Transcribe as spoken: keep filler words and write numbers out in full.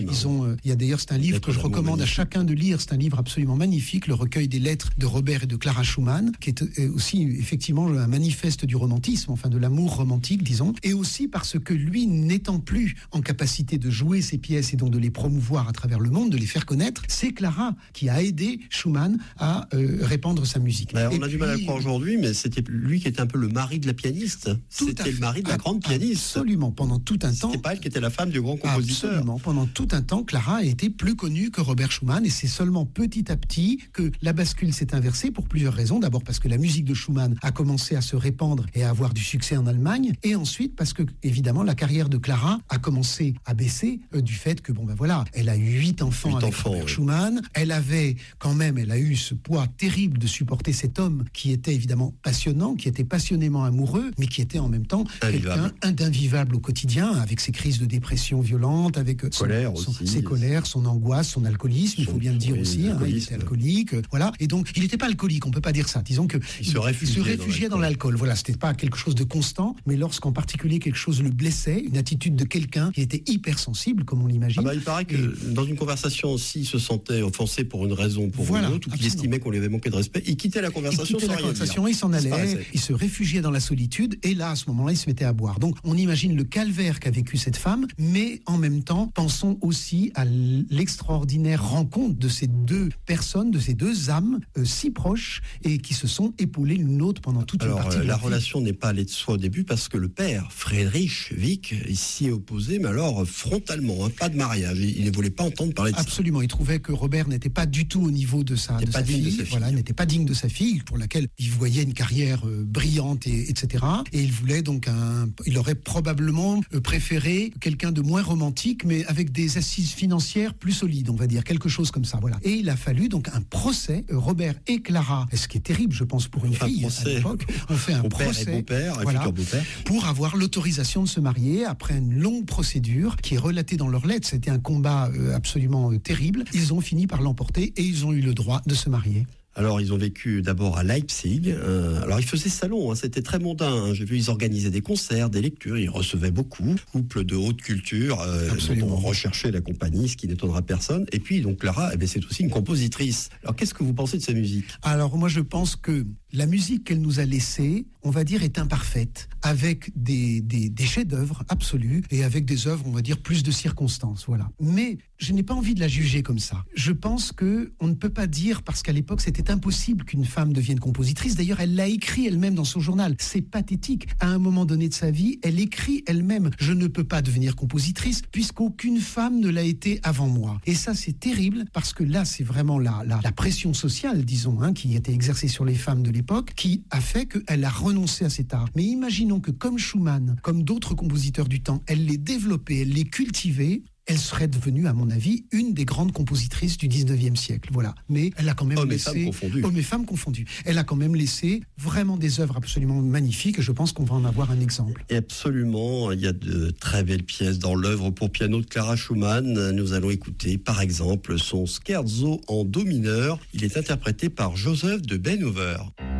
Ils ont, euh, il y a d'ailleurs, c'est un livre que je recommande magnifique. à chacun de lire. C'est un livre absolument magnifique, le recueil des lettres de Robert et de Clara Schumann, qui est euh, aussi effectivement un manifeste du romantisme, enfin de l'amour romantique, disons, et aussi parce que lui, n'étant plus en capacité de jouer ses pièces et donc de les promouvoir à travers le monde, de les faire connaître, c'est Clara qui a aidé Schumann à euh, répandre sa musique. Ben, on et a puis, du mal à le croire aujourd'hui, mais c'était lui qui était un peu le mari de la pianiste. C'était le mari de la grande pianiste. Absolument, pendant tout un temps. C'était pas elle qui était la femme du grand compositeur. Absolument, pendant tout un temps, Clara a été plus connue que Robert Schumann, et c'est seulement petit à petit que la bascule s'est inversée pour plusieurs raisons. D'abord parce que la musique de Schumann a commencé à se répandre et à avoir du succès en Allemagne, et ensuite parce que, évidemment, la carrière de Clara a commencé à baisser euh, du fait que, bon ben voilà, elle a eu huit enfants huit avec enfants, Robert oui. Schumann. Elle avait quand même, elle a eu ce poids terrible de supporter cet homme qui était évidemment passionnant, qui était passionnément amoureux, mais qui était en même temps Invivable. quelqu'un d'invivable au quotidien, avec ses crises de dépression violente, avec son, Colère son, aussi. ses colères, son angoisse, son alcoolisme, il faut bien le dire oui, aussi, hein, il était alcoolique, euh, voilà. Et donc, il n'était pas alcoolique, on peut pas dire ça. Disons que il se réfugiait, il se réfugiait dans, dans l'alcool. Voilà, c'était pas quelque chose de constant, mais lorsqu'en particulier quelque chose le blessait, une attitude de quelqu'un qui était hypersensible, comme on l'imagine. Ah bah, il paraît que et... dans une conversation, s'il se sentait offensé pour une raison ou pour voilà, une autre, ou qu'il estimait qu'on lui avait manqué de respect, il quittait la conversation il quittait sans la rien conversation, dire. il s'en allait, il se réfugiait dans la solitude, et là, à ce moment-là, il se mettait à boire. Donc, on imagine le calvaire qu'a vécu cette femme, mais en même temps, pensons aussi à l'extraordinaire rencontre de ces deux personnes, de ces deux âmes euh, si proches et qui se sont épaulées l'une l'autre pendant toute Alors, une partie euh, de la leur vie. relation n'est pas allée de soi au début parce que le père, Friedrich Wieck, il s'y est opposé, mais alors frontalement, hein, pas de mariage. Il, il ne voulait pas entendre parler de Absolument, ça. il trouvait que Robert n'était pas du tout au niveau de sa, de sa, fille, de sa fille, voilà, n'était pas digne de sa fille, pour laquelle il voyait une carrière euh, brillante, et, etc. Et il voulait donc un, il aurait probablement euh, préféré quelqu'un de moins romantique, mais avec des assises financières plus solides, on va dire, quelque chose comme ça, voilà. Et il a fallu donc un procès, euh, Robert et Clara, ce qui est terrible, je pense, pour une enfin, fille procès. à l'époque, on fait un beau-père procès, et beau-père, voilà, beau-père. pour avoir l'autorisation de se marier après une longue procédure qui est relatée dans leurs lettres. C'était un combat euh, absolument euh, terrible. Ils ont fini par l'emporter et ils ont eu le droit de se marier. Alors, ils ont vécu d'abord à Leipzig. Euh, alors, ils faisaient salon, hein, c'était très mondain. Hein. J'ai vu, ils organisaient des concerts, des lectures, ils recevaient beaucoup. Couple de haute culture, euh, dont on recherchait la compagnie, ce qui n'étonnera personne. Et puis, donc, Clara, eh bien, c'est aussi une compositrice. Alors, qu'est-ce que vous pensez de sa musique ? Alors, moi, je pense que la musique qu'elle nous a laissée, on va dire, est imparfaite, avec des, des, des chefs-d'œuvre absolus et avec des œuvres, on va dire, plus de circonstances, voilà. Mais je n'ai pas envie de la juger comme ça. Je pense que on ne peut pas dire, parce qu'à l'époque, c'était impossible qu'une femme devienne compositrice. D'ailleurs, elle l'a écrit elle-même dans son journal. C'est pathétique. À un moment donné de sa vie, elle écrit elle-même « Je ne peux pas devenir compositrice puisqu'aucune femme ne l'a été avant moi ». Et ça, c'est terrible parce que là, c'est vraiment la, la, la pression sociale, disons, hein, qui était exercée sur les femmes de l'époque, qui a fait qu'elle a renoncé à cet art. Mais imaginons que comme Schumann, comme d'autres compositeurs du temps, elle l'ait développé, elle l'ait cultivé, elle serait devenue, à mon avis, une des grandes compositrices du dix-neuvième siècle. Voilà. Mais elle a quand même Hommes laissé... et femmes confondus. Hommes et femmes confondus. Elle a quand même laissé vraiment des œuvres absolument magnifiques et je pense qu'on va en avoir un exemple. Et absolument, il y a de très belles pièces dans l'œuvre pour piano de Clara Schumann. Nous allons écouter, par exemple, son Scherzo en do mineur. Il est interprété par Joseph de Benhover.